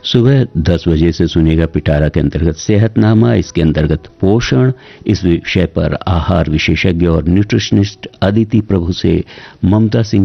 सुबह 10 बजे से सुनिएगा पिटारा के अंतर्गत सेहतनामा। इसके अंतर्गत पोषण, इस विषय पर आहार विशेषज्ञ और न्यूट्रिशनिस्ट अदिति प्रभु से ममता सिंह